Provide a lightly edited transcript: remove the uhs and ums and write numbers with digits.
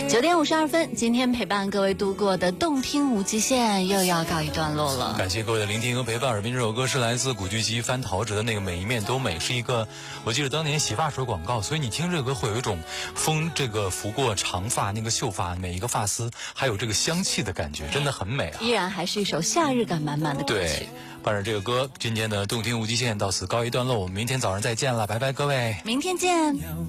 9点52分，今天陪伴各位度过的动听无极限又要告一段落了。 感谢各位的聆听和陪伴。耳边这首歌是来自古巨基翻陶喆的那个《每一面都美》，是一个我记得当年洗发水广告，所以你听这个歌会有一种风这个拂过长发那个秀发每一个发丝，还有这个香气的感觉，真的很美啊！ 依然还是一首夏日感满满的歌曲。 对，伴着这个歌，今天的动听无极限到此告一段落，我们明天早上再见了，拜拜各位， 明天见。